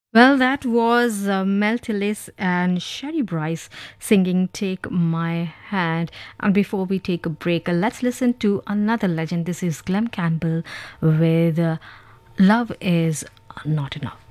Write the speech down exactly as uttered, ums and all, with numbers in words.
Well, that was uh, Mel Tillis and Sherry Bryce singing Take My Hand. And before we take a break, uh, let's listen to another legend. This is Glen Campbell with uh, Love Is Not Enough.